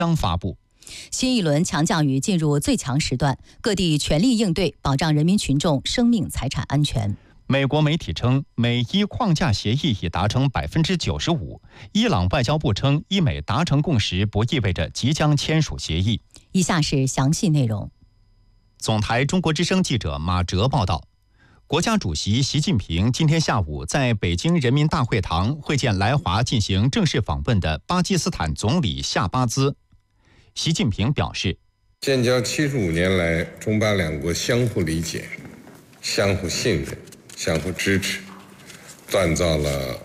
将发布。 新一轮强降雨进入最强时段，各地全力应对，保障人民群众生命财产安全。 美国媒体称，美伊框架协议已达成95%。伊朗外交部称，伊美达成共识不意味着即将签署协议。 以下是详细内容。 总台中国之声记者马哲报道，国家主席习近平今天下午在北京人民大会堂会见来华进行正式访问的巴基斯坦总理夏巴兹。习近平表示， 建交75年来，中巴两国相互理解、相互信任、相互支持，锻造了